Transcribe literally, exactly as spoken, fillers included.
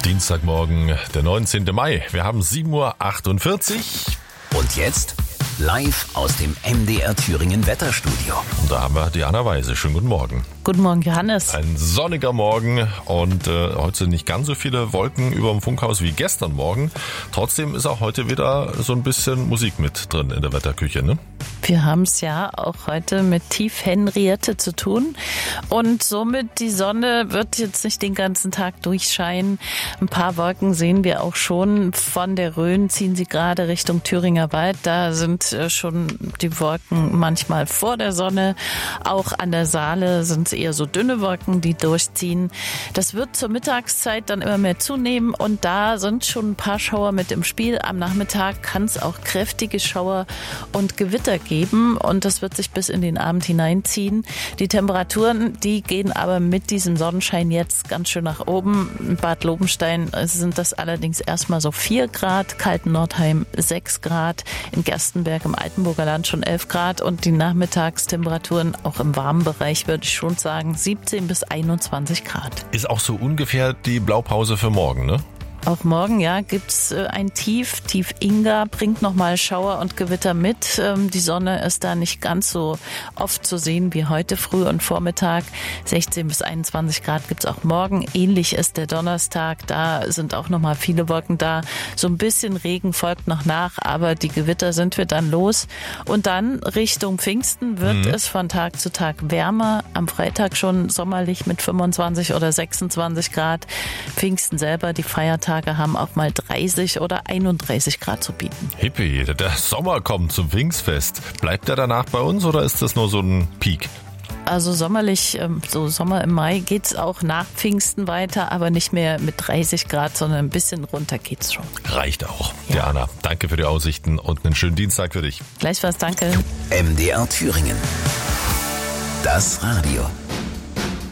Dienstagmorgen, der neunzehnten Mai. Wir haben sieben Uhr achtundvierzig. Und jetzt live aus dem M D R Thüringen Wetterstudio. Und da haben wir Diana Weise. Schönen guten Morgen. Guten Morgen, Johannes. Ein sonniger Morgen und äh, heute sind nicht ganz so viele Wolken über dem Funkhaus wie gestern Morgen. Trotzdem ist auch heute wieder so ein bisschen Musik mit drin in der Wetterküche, ne? Wir haben es ja auch heute mit Tief Henriette zu tun und somit die Sonne wird jetzt nicht den ganzen Tag durchscheinen. Ein paar Wolken sehen wir auch schon. Von der Rhön ziehen sie gerade Richtung Thüringer Wald. Da sind äh, schon die Wolken manchmal vor der Sonne. Auch an der Saale sind es eher so dünne Wolken, die durchziehen. Das wird zur Mittagszeit dann immer mehr zunehmen und da sind schon ein paar Schauer mit im Spiel. Am Nachmittag kann es auch kräftige Schauer und Gewitter geben. Und das wird sich bis in den Abend hineinziehen. Die Temperaturen, die gehen aber mit diesem Sonnenschein jetzt ganz schön nach oben. In Bad Lobenstein sind das allerdings erstmal so vier Grad, Kalten-Nordheim sechs Grad, in Gerstenberg im Altenburger Land schon elf Grad und die Nachmittagstemperaturen auch im warmen Bereich, würde ich schon sagen, siebzehn bis einundzwanzig Grad. Ist auch so ungefähr die Blaupause für morgen, ne? Auch morgen, ja, gibt's ein Tief. Tief Inga bringt nochmal Schauer und Gewitter mit. Die Sonne ist da nicht ganz so oft zu sehen wie heute früh und Vormittag. sechzehn bis einundzwanzig Grad gibt's auch morgen. Ähnlich ist der Donnerstag. Da sind auch nochmal viele Wolken da. So ein bisschen Regen folgt noch nach, aber die Gewitter sind wir dann los. Und dann Richtung Pfingsten wird mhm. es von Tag zu Tag wärmer. Am Freitag schon sommerlich mit fünfundzwanzig oder sechsundzwanzig Grad. Pfingsten selber, die Feiertage haben auch mal dreißig oder einunddreißig Grad zu bieten. Hippie, der Sommer kommt zum Pfingstfest. Bleibt der danach bei uns oder ist das nur so ein Peak? Also sommerlich, so Sommer im Mai geht's auch nach Pfingsten weiter, aber nicht mehr mit dreißig Grad, sondern ein bisschen runter geht's schon. Reicht auch. Ja. Diana, danke für die Aussichten und einen schönen Dienstag für dich. Gleichfalls, danke. M D R Thüringen. Das Radio.